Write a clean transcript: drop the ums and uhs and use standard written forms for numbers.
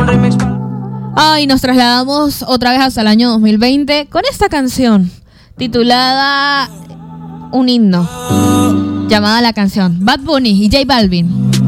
Ay, nos trasladamos otra vez hasta el año 2020 con esta canción titulada Un himno, llamada La Canción, Bad Bunny y J Balvin.